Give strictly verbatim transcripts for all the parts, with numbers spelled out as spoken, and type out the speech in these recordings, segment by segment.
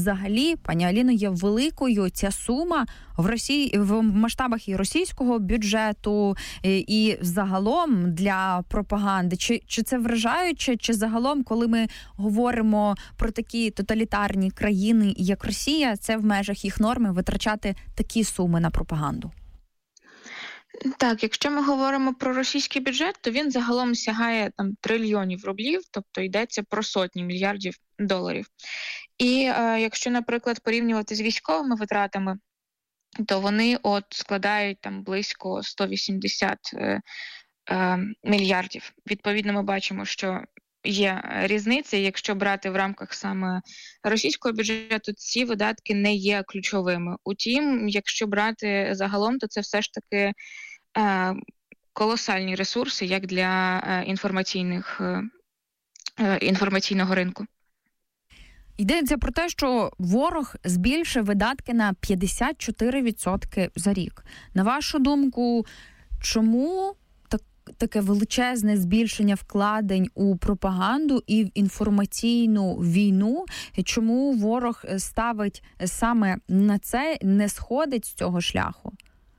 взагалі, пані Аліно, є великою ця сума в Росії, в масштабах і російського бюджету, і загалом для пропаганди? Чи, чи це вражаюче, чи загалом, коли ми говоримо про такі тоталітарні країни, як Росія, це в межах їх норми витрачати такі суми на пропаганду? Так, якщо ми говоримо про російський бюджет, то він загалом сягає там трильйонів рублів, тобто йдеться про сотні мільярдів доларів. І е, якщо, наприклад, порівнювати з військовими витратами, то вони от складають там близько сто вісімдесят е, е, мільярдів. Відповідно, ми бачимо, що є різниця. Якщо брати в рамках саме російського бюджету, ці видатки не є ключовими. Утім, якщо брати загалом, то це все ж таки е, колосальні ресурси, як для е, інформаційних, е, інформаційного ринку. Йдеться про те, що ворог збільшив видатки на п'ятдесят чотири відсотки за рік. На вашу думку, чому так, таке величезне збільшення вкладень у пропаганду і в інформаційну війну? Чому ворог ставить саме на це, не сходить з цього шляху?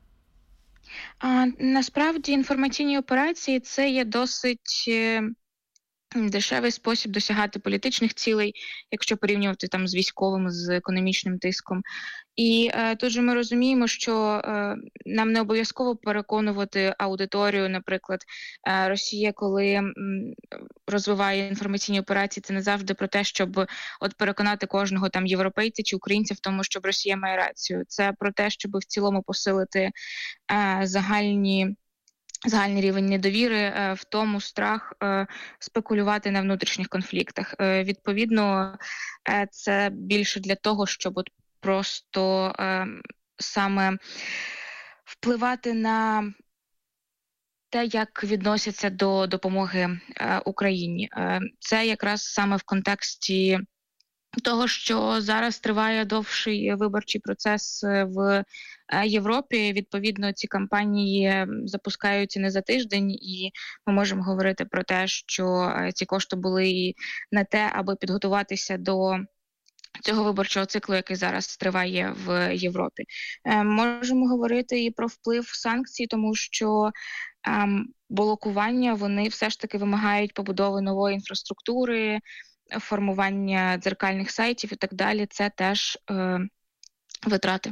А, насправді інформаційні операції – це є досить дешевий спосіб досягати політичних цілей, якщо порівнювати там з військовим, з економічним тиском. І е, тут же ми розуміємо, що е, нам не обов'язково переконувати аудиторію, наприклад, е, Росія, коли м, розвиває інформаційні операції, це не завжди про те, щоб от переконати кожного там європейця чи українця в тому, щоб Росія має рацію. Це про те, щоб в цілому посилити е, загальні загальний рівень недовіри, в тому страх спекулювати на внутрішніх конфліктах. Відповідно, це більше для того, щоб от просто саме впливати на те, як відносяться до допомоги Україні. Це якраз саме в контексті того, що зараз триває довший виборчий процес в Європі. Відповідно, ці кампанії запускаються не за тиждень, і ми можемо говорити про те, що ці кошти були на те, аби підготуватися до цього виборчого циклу, який зараз триває в Європі. Можемо говорити і про вплив санкцій, тому що блокування, вони все ж таки вимагають побудови нової інфраструктури, формування дзеркальних сайтів і так далі. Це теж е, витрати.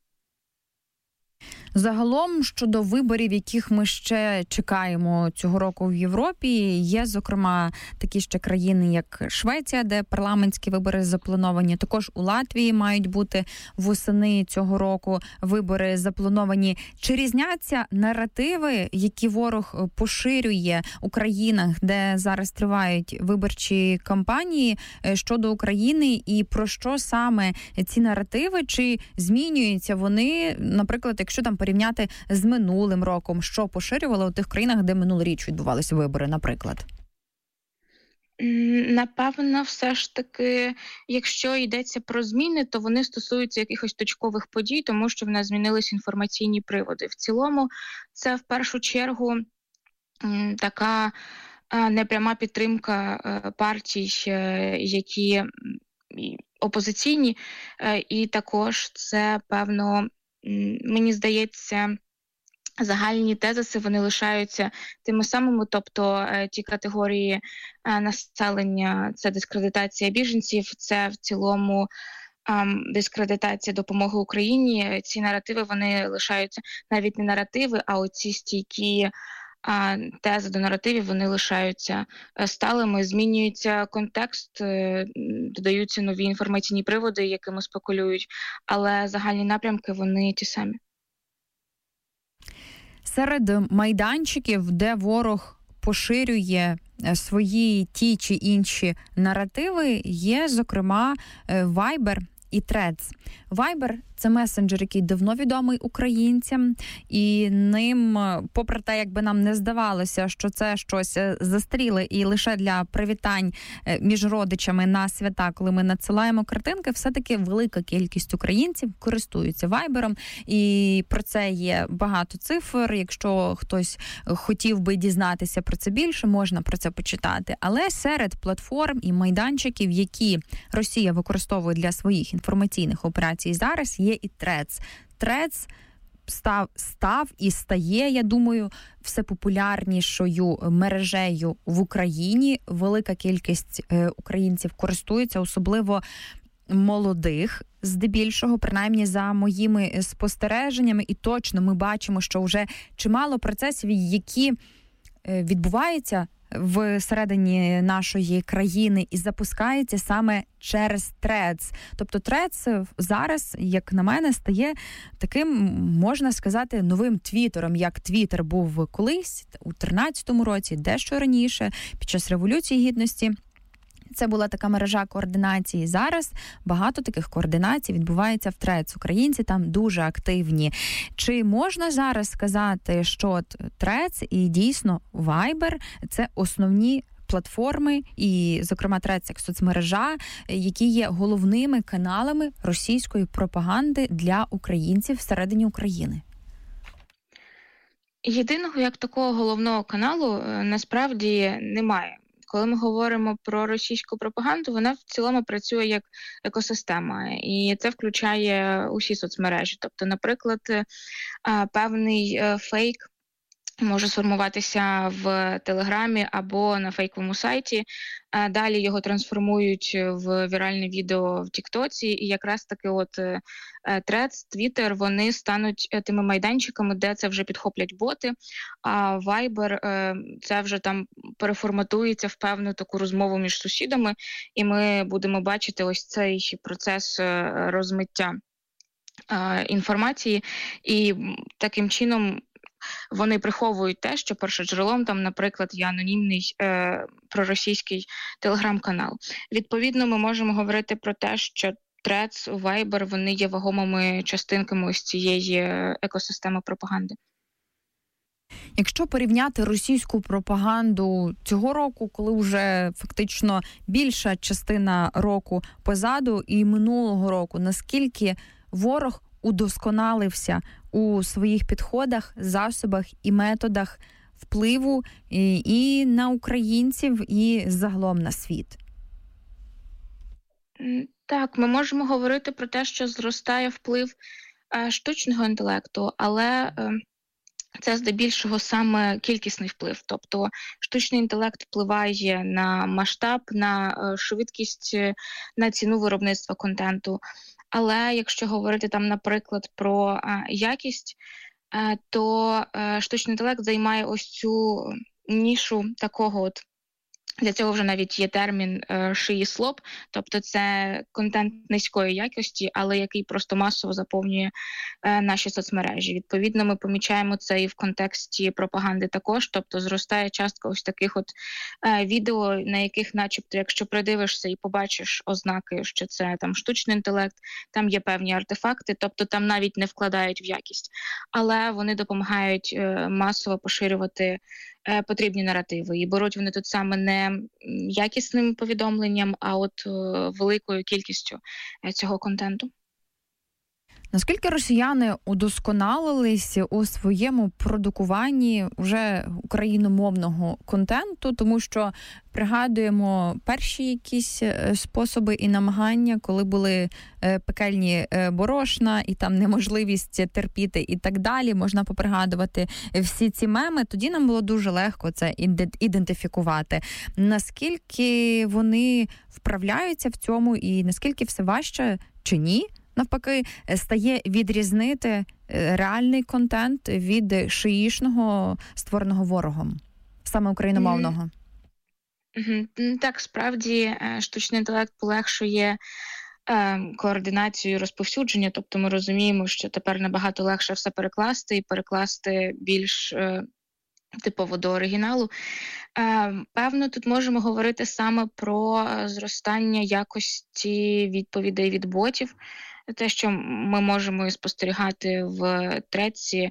Загалом, щодо виборів, яких ми ще чекаємо цього року в Європі, є, зокрема, такі ще країни, як Швеція, де парламентські вибори заплановані. Також у Латвії мають бути восени цього року вибори заплановані. Чи різняться наративи, які ворог поширює у країнах, де зараз тривають виборчі кампанії щодо України, і про що саме ці наративи? Чи змінюються вони, наприклад, якщо там порівняти з минулим роком, що поширювали у тих країнах, де минулоріч відбувалися вибори, наприклад? Напевно, все ж таки, якщо йдеться про зміни, то вони стосуються якихось точкових подій, тому що в нас змінились інформаційні приводи. В цілому, це в першу чергу така непряма підтримка партій, які опозиційні, і також це, певно, мені здається, загальні тезиси, вони лишаються тими самими, тобто ті категорії населення, це дискредитація біженців, це в цілому дискредитація допомоги Україні. Ці наративи, вони лишаються, навіть не наративи, а оці стійкі а тези до наративів, вони лишаються сталими, змінюється контекст, додаються нові інформаційні приводи, якими спекулюють, але загальні напрямки, вони ті самі. Серед майданчиків, де ворог поширює свої ті чи інші наративи, є, зокрема, Viber і Threads. Viber – це месенджер, який давно відомий українцям, і ним, попри те, якби нам не здавалося, що це щось застріле і лише для привітань між родичами на свята, коли ми надсилаємо картинки, все-таки велика кількість українців користуються Viber'ом, і про це є багато цифр. Якщо хтось хотів би дізнатися про це більше, можна про це почитати. Але серед платформ і майданчиків, які Росія використовує для своїх інформаційних операцій зараз є і Threads. Threads став, став і стає, я думаю, всепопулярнішою мережею в Україні. Велика кількість е, українців користуються, особливо молодих, здебільшого, принаймні за моїми спостереженнями. І точно ми бачимо, що вже чимало процесів, які е, відбуваються всередині нашої країни і запускається саме через Threads. Тобто Threads зараз, як на мене, стає таким, можна сказати, новим твіттером, як Твіттер був колись, у тринадцятому році, дещо раніше, під час Революції Гідності. Це була така мережа координації. Зараз багато таких координацій відбувається в Threads. Українці там дуже активні. Чи можна зараз сказати, що Threads і дійсно Viber – це основні платформи, і, зокрема, Threads як соцмережа, які є головними каналами російської пропаганди для українців всередині України? Єдиного як такого головного каналу насправді немає. Коли ми говоримо про російську пропаганду, вона в цілому працює як екосистема, і це включає усі соцмережі. Тобто, наприклад, певний фейк може сформуватися в Телеграмі або на фейковому сайті, далі його трансформують в віральне відео в Тіктоці, і якраз таки от Threads, Twitter, вони стануть тими майданчиками, де це вже підхоплять боти, а Viber це вже там переформатується в певну таку розмову між сусідами, і ми будемо бачити ось цей процес розмиття інформації, і таким чином вони приховують те, що першоджерелом там, наприклад, є анонімний е, проросійський телеграм-канал. Відповідно, ми можемо говорити про те, що Threads, Viber, вони є вагомими частинками ось цієї екосистеми пропаганди. Якщо порівняти російську пропаганду цього року, коли вже фактично більша частина року позаду, і минулого року, наскільки ворог удосконалився у своїх підходах, засобах і методах впливу і, і на українців, і загалом на світ? Так, ми можемо говорити про те, що зростає вплив е, штучного інтелекту, але е, це здебільшого саме кількісний вплив. Тобто штучний інтелект впливає на масштаб, на е, швидкість, на ціну виробництва контенту. Але якщо говорити там, наприклад, про а, якість, а, то а, штучний інтелект займає ось цю нішу такого от, для цього вже навіть є термін е, шиї-слоп, тобто це контент низької якості, але який просто масово заповнює е, наші соцмережі. Відповідно, ми помічаємо це і в контексті пропаганди також, тобто зростає частка ось таких от е, відео, на яких начебто, якщо придивишся і побачиш ознаки, що це там штучний інтелект, там є певні артефакти, тобто там навіть не вкладають в якість, але вони допомагають е, масово поширювати потрібні наративи. І беруть вони тут саме не якісним повідомленням, а от великою кількістю цього контенту. Наскільки росіяни удосконалились у своєму продукуванні вже україномовного контенту, тому що пригадуємо перші якісь способи і намагання, коли були пекельні борошна і там неможливість терпіти і так далі, можна попригадувати всі ці меми, тоді нам було дуже легко це ідентифікувати. Наскільки вони вправляються в цьому і наскільки все важче чи ні? Навпаки, стає відрізнити реальний контент від шиїшного, створеного ворогом, саме україномовного. Mm-hmm. Так, справді, штучний інтелект полегшує е, координацію розповсюдження, тобто ми розуміємо, що тепер набагато легше все перекласти і перекласти більш е, типово до оригіналу. Е, певно, тут можемо говорити саме про зростання якості відповідей від ботів, те, що ми можемо і спостерігати в Треці.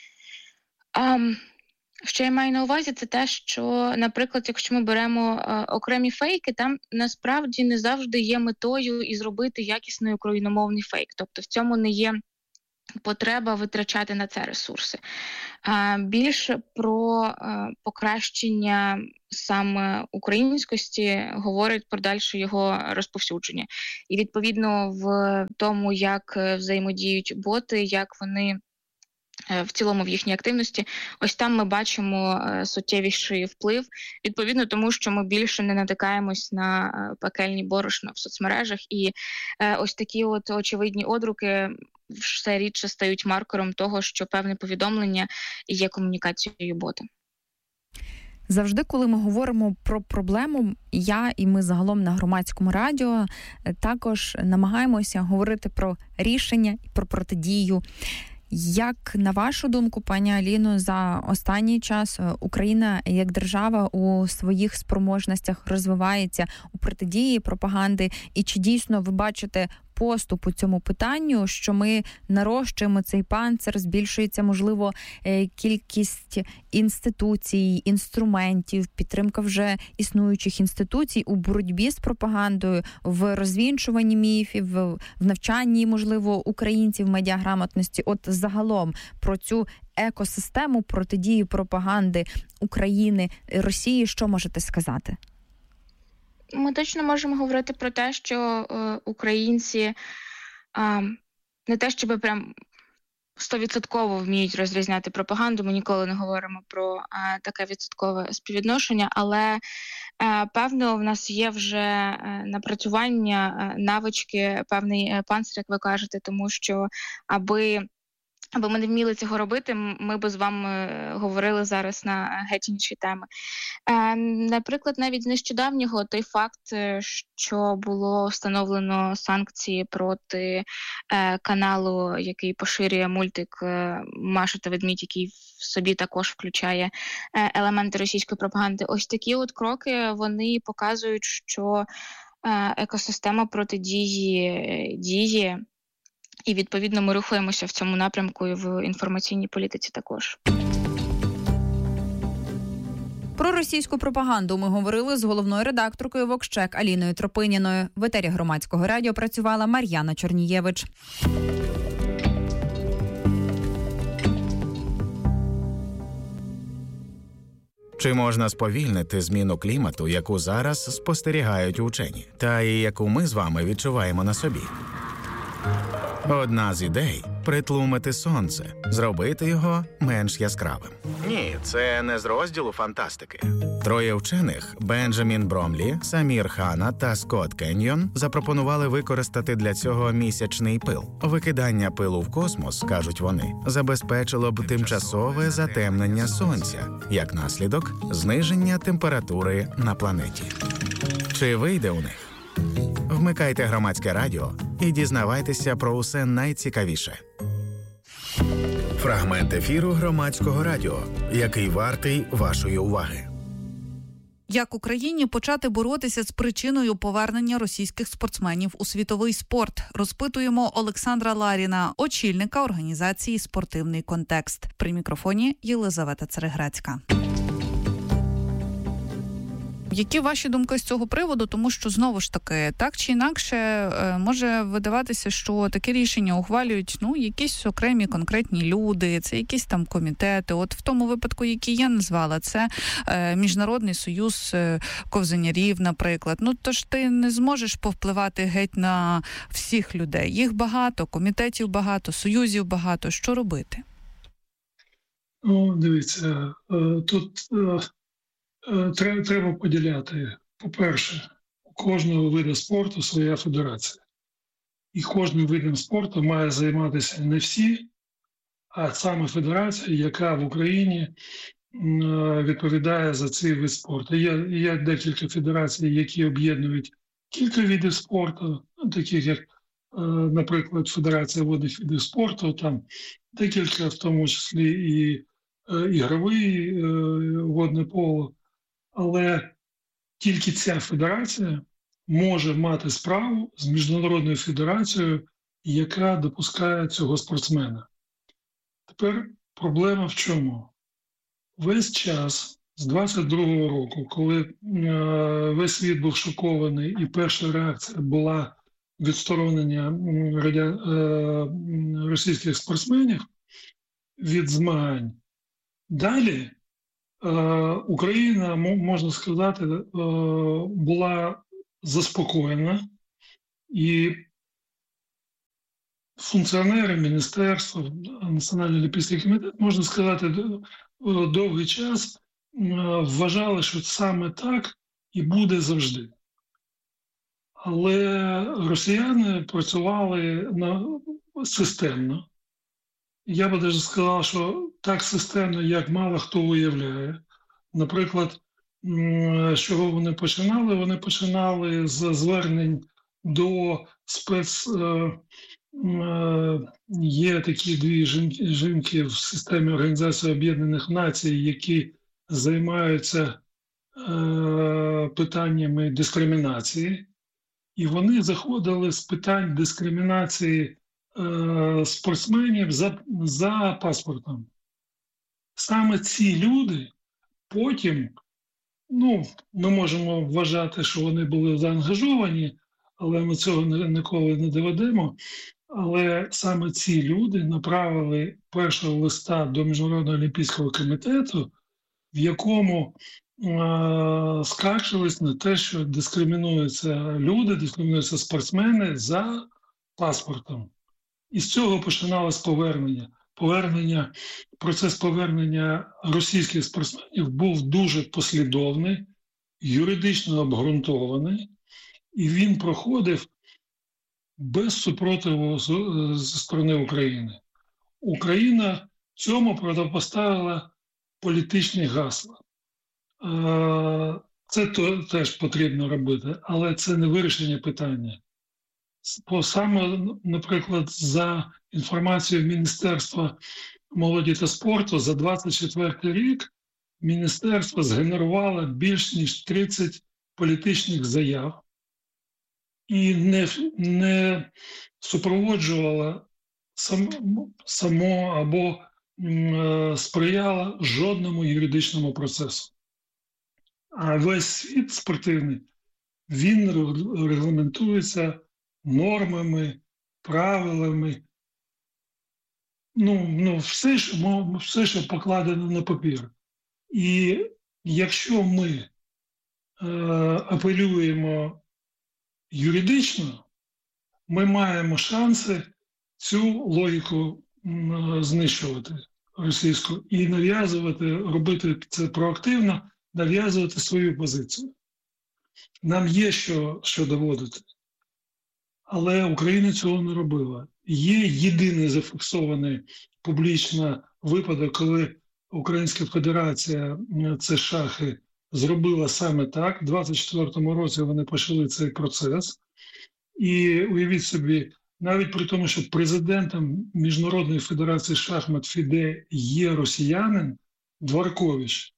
А, що я маю на увазі, це те, що, наприклад, якщо ми беремо а, окремі фейки, там насправді не завжди є метою і зробити якісний україномовний фейк. Тобто в цьому не є потреба витрачати на це ресурси. Більше про покращення саме українськості говорить про дальше його розповсюдження. І, відповідно, в тому, як взаємодіють боти, як вони в цілому в їхній активності, ось там ми бачимо суттєвіший вплив, відповідно тому, що ми більше не натикаємось на пекельні борошна в соцмережах, і ось такі от очевидні одруки все рідше стають маркером того, що певне повідомлення є комунікацією бота. Завжди, коли ми говоримо про проблему, я і ми загалом на Громадському радіо також намагаємося говорити про рішення і про протидію. Як, на вашу думку, пані Аліно, за останній час Україна як держава у своїх спроможностях розвивається у протидії пропаганди? І чи дійсно ви бачите поступ у цьому питанню, що ми нарощуємо цей панцир, збільшується, можливо, кількість інституцій, інструментів, підтримка вже існуючих інституцій у боротьбі з пропагандою, в розвінчуванні міфів, в навчанні, можливо, українців медіаграмотності? От загалом про цю екосистему протидії пропаганди України, Росії, що можете сказати? Ми точно можемо говорити про те, що е, українці е, не те, щоб прям стовідсотково вміють розрізняти пропаганду, ми ніколи не говоримо про е, таке відсоткове співвідношення, але е, певно в нас є вже е, напрацювання, е, навички, певний е, панцир, як ви кажете, тому що аби Аби ми не вміли цього робити, ми б з вами говорили зараз на геть інші теми. Е, наприклад, навіть з нещодавнього той факт, що було встановлено санкції проти е, каналу, який поширює мультик е, «Маша та ведмідь», який в собі також включає е, елементи російської пропаганди. Ось такі от кроки, вони показують, що е, екосистема протидії діє. І, відповідно, ми рухаємося в цьому напрямку і в інформаційній політиці також. Про російську пропаганду ми говорили з головною редакторкою «Вокщек» Аліною Тропиніною. В етері Громадського радіо працювала Мар'яна Чорнієвич. Чи можна сповільнити зміну клімату, яку зараз спостерігають учені, та і яку ми з вами відчуваємо на собі? Одна з ідей – притлумити сонце, зробити його менш яскравим. Ні, це не з розділу фантастики. Троє вчених – Бенджамін Бромлі, Самір Хана та Скотт Кеньйон – запропонували використати для цього місячний пил. Викидання пилу в космос, кажуть вони, забезпечило б тимчасове затемнення сонця, як наслідок – зниження температури на планеті. Чи вийде у них? Вмикайте Громадське радіо і дізнавайтеся про усе найцікавіше. Фрагмент ефіру Громадського радіо, який вартий вашої уваги. Як Україні почати боротися з причиною повернення російських спортсменів у світовий спорт? Розпитуємо Олександра Ларіна, очільника організації «Спортивний контекст». При мікрофоні Єлизавета Цареградська. Які ваші думки з цього приводу? Тому що, знову ж таки, так чи інакше, може видаватися, що таке рішення ухвалюють, ну, якісь окремі конкретні люди, це якісь там комітети. От в тому випадку, який я назвала, це е, Міжнародний союз ковзанярів, наприклад. Ну, тож ти не зможеш повпливати геть на всіх людей. Їх багато, комітетів багато, союзів багато. Що робити? Ну, дивіться, тут... Треба, треба поділяти. По-перше, у кожного виду спорту своя федерація. І кожним видом спорту має займатися не всі, а саме федерація, яка в Україні відповідає за цей вид спорту. Є, є декілька федерацій, які об'єднують кілька видів спорту, таких як, наприклад, Федерація водних видів спорту, там декілька, в тому числі і ігровий водне поло. Але тільки ця федерація може мати справу з міжнародною федерацією, яка допускає цього спортсмена. Тепер проблема в чому? Весь час з двадцять другого року, коли е, весь світ був шокований і перша реакція була відсторонення російських спортсменів від змагань. Далі Україна, можна сказати, була заспокоєна, і функціонери Міністерства, Національний олімпійський комітет, можна сказати, довгий час вважали, що саме так і буде завжди. Але росіяни працювали на, системно. Я би навіть сказав, що так системно, як мало хто уявляє. Наприклад, з чого вони починали? Вони починали з звернень до спец... Є такі дві жінки в системі Організації Об'єднаних Націй, які займаються питаннями дискримінації. І вони заходили з питань дискримінації е, спортсменів за, за паспортом. Саме ці люди потім, ну, ми можемо вважати, що вони були заангажовані, але ми цього ніколи не доведемо. Але саме ці люди направили першого листа до Міжнародного олімпійського комітету, в якому скаржились на те, що дискримінуються люди, дискримінуються спортсмени за паспортом. І з цього починалось повернення. Повернення, процес повернення російських спортсменів був дуже послідовний, юридично обґрунтований, і він проходив без супротиву зі сторони України. Україна цьому протипоставила політичні гасла. Це теж потрібно робити, але це не вирішення питання. Бо саме, наприклад, за інформацією Міністерства молоді та спорту, за двадцять четвертий рік міністерство згенерувало більш ніж тридцять політичних заяв і не, не супроводжувало само, само або м, сприяло жодному юридичному процесу. А весь світ спортивний, він регламентується нормами, правилами, ну, ну все, що, все, що покладено на папір. І якщо ми е, апелюємо юридично, ми маємо шанси цю логіку е, знищувати російську і нав'язувати, робити це проактивно, нав'язувати свою позицію. Нам є що, що доводити. Але Україна цього не робила. Є єдиний зафіксований публічно випадок, коли Українська Федерація, це шахи, зробила саме так. У двадцять четвертому році вони почали цей процес. І уявіть собі, навіть при тому, що президентом Міжнародної Федерації шахмат ФІДЕ є росіянин Дворкович,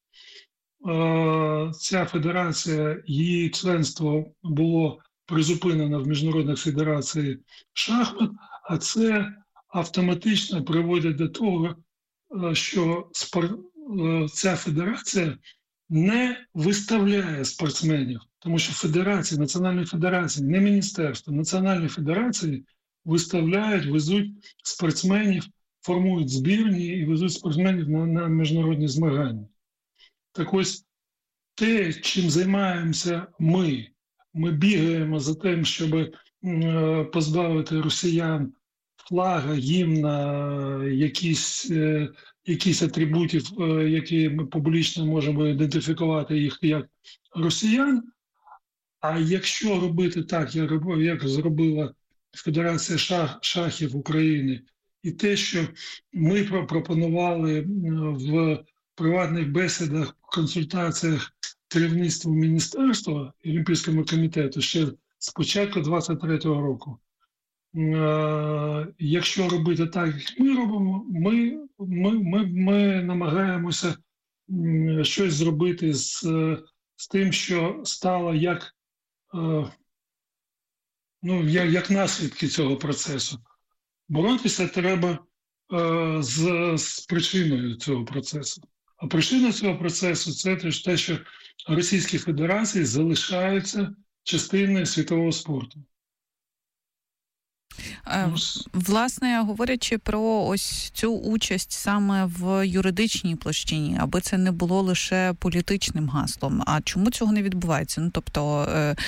ця федерація, її членство було призупинено в Міжнародній Федерації шахмат, а це автоматично приводить до того, що спор... ця федерація не виставляє спортсменів, тому що федерації, національні федерації, не міністерство, національні федерації виставляють, везуть спортсменів, формують збірні і везуть спортсменів на, на міжнародні змагання. Так ось те, чим займаємося ми, ми бігаємо за тим, щоб позбавити росіян флага, гімна, якісь, якісь атрибутів, які ми публічно можемо ідентифікувати їх як росіян. А якщо робити так, як зробила Федерація шах, шахів України, і те, що ми пропонували в приватних бесідах, консультаціях керівництву Міністерства і Олімпійському комітету ще з початку двадцять третього року. Якщо робити так, як ми робимо, ми, ми, ми, ми намагаємося щось зробити з, з тим, що стало як, ну, як, як наслідки цього процесу. Боротися треба з, з причиною цього процесу. А причина цього процесу – це те, що Російські Федерації залишаються частиною світового спорту. Власне, говорячи про ось цю участь саме в юридичній площині, аби це не було лише політичним гаслом, а чому цього не відбувається? Ну, тобто,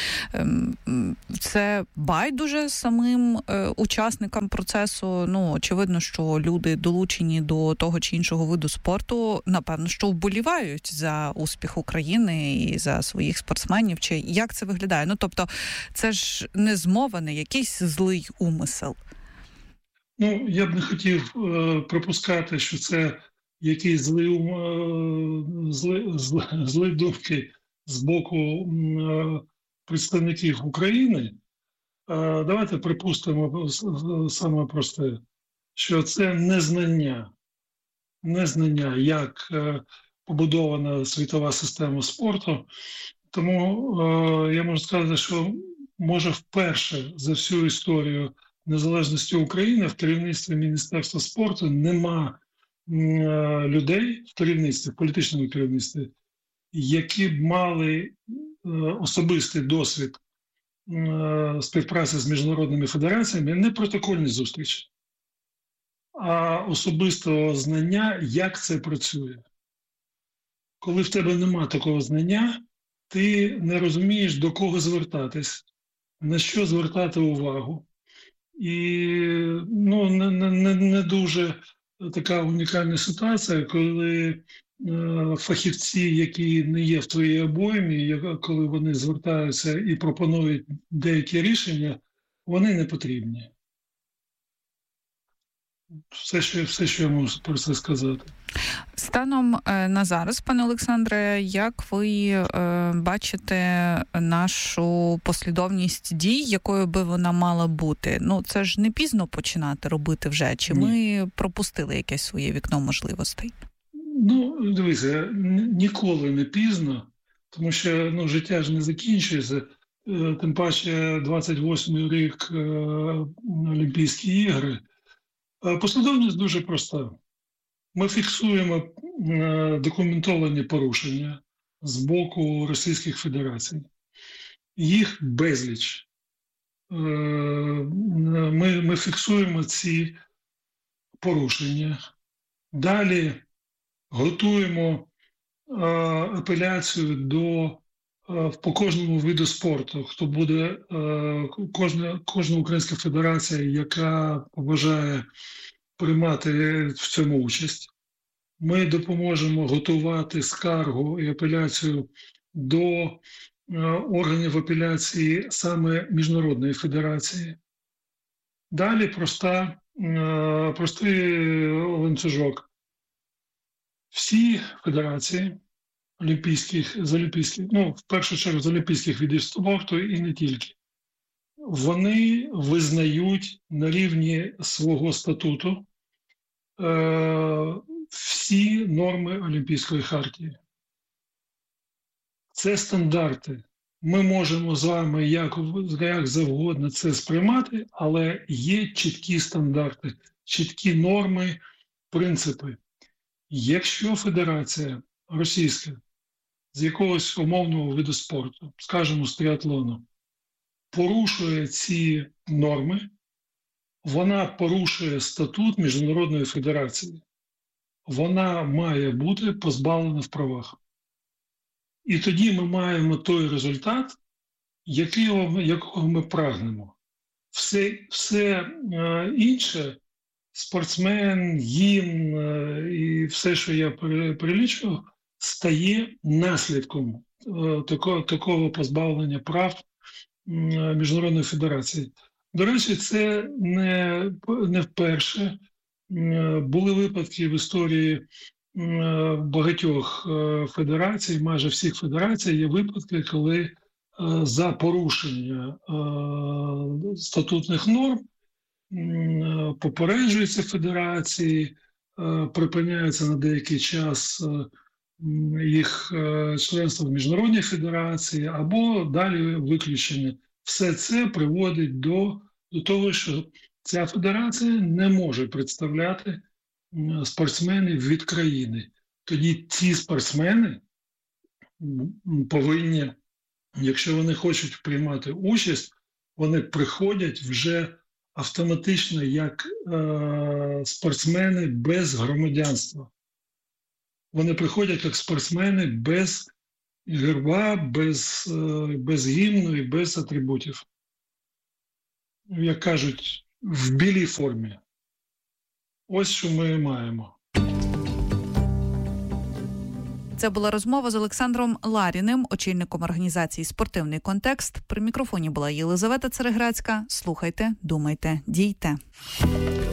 це байдуже самим учасникам процесу, ну, очевидно, що люди долучені до того чи іншого виду спорту, напевно, що вболівають за успіх України і за своїх спортсменів, чи як це виглядає? Ну, тобто, це ж не змова, не якийсь злий умисел. Ну, я б не хотів е, припускати, що це якісь злі, е, зли, зли, зли думки з боку е, представників України. Е, давайте припустимо саме просте, що це незнання, незнання, як е, побудована світова система спорту. Тому е, я можу сказати, що може вперше за всю історію незалежності України в керівництві Міністерства спорту нема е, людей в керівництві, в політичному керівництві, які б мали е, особистий досвід е, співпраці з міжнародними федераціями, не протокольні зустрічі, а особистого знання, як це працює. Коли в тебе нема такого знання, ти не розумієш, до кого звертатись, на що звертати увагу. І ну, не, не, не дуже така унікальна ситуація, коли е, фахівці, які не є в твоїй обоймі, коли вони звертаються і пропонують деякі рішення, вони не потрібні. Все, що, все, що я можу про це сказати. Станом на зараз, пане Олександре, як ви е, бачите нашу послідовність дій, якою би вона мала бути? Ну, це ж не пізно починати робити вже, чи Ні. ми пропустили якесь своє вікно можливостей? Ну, дивіться, ніколи не пізно, тому що ну, життя ж не закінчується. Тим паче двадцять восьмий рік е, Олімпійські ігри. Послідовність дуже проста. Ми фіксуємо е, документовані порушення з боку Російських Федерацій. Їх безліч. Е, ми, ми фіксуємо ці порушення. Далі готуємо е, апеляцію до, е, по кожному виду спорту. Хто буде, е, кожна, кожна українська федерація, яка побажає приймати в цьому участь. Ми допоможемо готувати скаргу і апеляцію до е, органів апеляції саме Міжнародної федерації. Далі проста, е, простий ланцюжок. Всі федерації олімпійських, з олімпійських, ну, в першу чергу з олімпійських видів спорту і не тільки, вони визнають на рівні свого статуту е, всі норми Олімпійської хартії. Це стандарти. Ми можемо з вами як, як завгодно це сприймати, але є чіткі стандарти, чіткі норми, принципи. Якщо федерація російська з якогось умовного виду спорту, скажімо, з триатлону, порушує ці норми, вона порушує статут Міжнародної федерації. Вона має бути позбавлена в правах. І тоді ми маємо той результат, якого, якого ми прагнемо. Все, все е, інше, спортсмен, гімн е, і все, що я перелічував, стає наслідком е, такого, такого позбавлення прав Міжнародної федерації. До речі, це не, не вперше. Були випадки в історії багатьох федерацій, майже всіх федерацій, є випадки, коли за порушення статутних норм попереджуються федерації, припиняється на деякий час їх членство в Міжнародній федерації або далі виключення. Все це приводить до, до того, що ця федерація не може представляти спортсменів від країни. Тоді ці спортсмени повинні, якщо вони хочуть приймати участь, вони приходять вже автоматично як е, спортсмени без громадянства. Вони приходять як спортсмени без герба, без, е, без гімну і без атрибутів. Як кажуть, в білій формі. Ось що ми маємо. Це була розмова з Олександром Ларіним, очільником організації «Спортивний контекст». При мікрофоні була Єлизавета Цереграцька. Слухайте, думайте, дійте.